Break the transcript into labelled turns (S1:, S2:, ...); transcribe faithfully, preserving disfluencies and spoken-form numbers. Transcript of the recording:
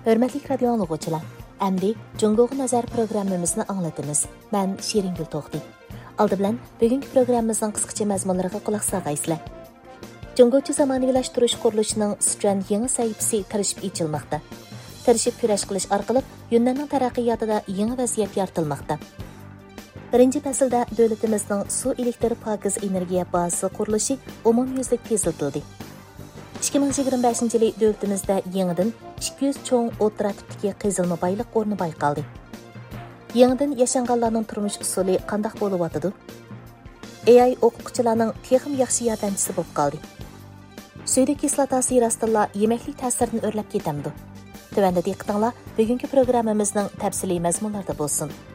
S1: Hörmətli radio anlıqçılar, əmdi Cungoğa Nazar proqramımızını anlatımız. Mən Şiringül Toxti. Aldı bilan bugünkü proqramımızın qısqacha məzmunlarına qulaq sağaysızlar. Cungocha zamanıviləşdiriş quruluşunun Sichuan yeni sahifəsi tirishib içilmoqda. Tirishib kurash qilish orqali Yunnanning taraqqiyotida yangi vaziyat yaratilmoqda. Birinci faslda davlatimizning suv elektr pokiz energiya bazasi qurilishi umumyuzlik teziltildi. ikki ming yigirma beshinchi yili davlatimizda yangidan ikki yuz cho'ng o'rta tipdagi qazilma boyliq o'rni bayqaldi. Yangidan yashanganlarning turmush usuli qanday bo'lyotidi? A I o'quvchilarning texnik yaxshi yordamchisi bo'lib qoldi. Suydik kislotasi rastilla yemeklik ta'sirini o'rlab ketamdi. Tövəndə diqqətinizlər bugünkü proqramımızın təfsili məzmunlarda bo'lsin.